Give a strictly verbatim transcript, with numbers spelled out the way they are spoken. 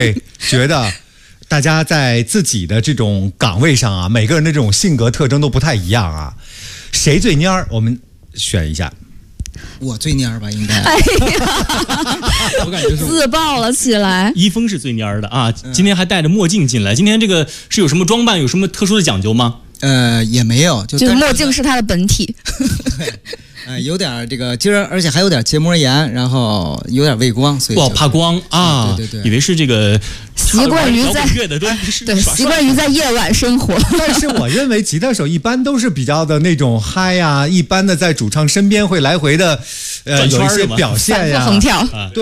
觉得大家在自己的这种岗位上啊，每个人的这种性格特征都不太一样啊。谁最蔫儿？我们选一下。 我最蔫儿吧，应该。 哎呀， 我感觉是自爆了起来。 一峰是最蔫儿的啊，今天还戴着墨镜进来。今天这个是有什么装扮，有什么特殊的讲究吗？ 呃，也没有，就就墨镜是他的本体。 对，呃，有点这个筋儿，而且还有点结膜炎，然后有点畏光，所以哇，怕光啊！ 对对对， 以为是这个习惯于在乐的都对习惯于在夜晚生活。 但是我认为吉他手一般都是比较的那种嗨呀、啊，一般的在主唱身边会来回的呃有一些表现呀、啊， 横跳。 对。